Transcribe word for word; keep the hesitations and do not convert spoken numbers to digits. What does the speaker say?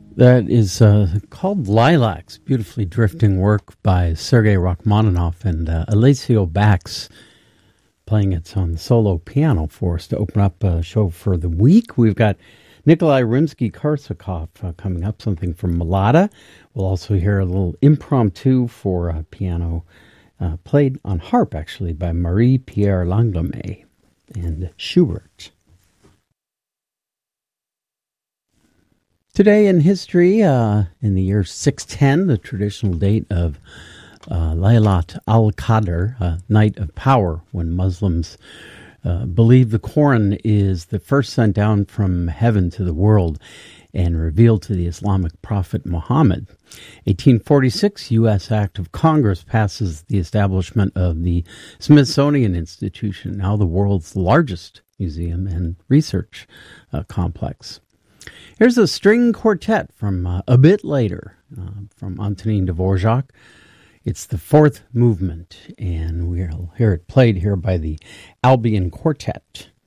That is uh, called Lilacs, beautifully drifting work by Sergei Rachmaninoff and uh, Alessio Bax playing it on the solo piano for us to open up a show for the week. We've got Nikolai Rimsky-Korsakov uh, coming up, something from Malada. We'll also hear a little impromptu for uh, piano uh, played on harp, actually, by Marie-Pierre Langlois and Schubert. Today in history, uh, in the year six ten, the traditional date of uh, Laylat al-Qadr, uh, Night of Power, when Muslims uh, believe the Quran is the first sent down from heaven to the world and revealed to the Islamic prophet Muhammad. eighteen forty-six, U S Act of Congress passes the establishment of the Smithsonian Institution, now the world's largest museum and research uh, complex. Here's a string quartet from uh, a bit later, uh, from Antonin Dvorak. It's the fourth movement, and we'll hear it played here by the Albion Quartet.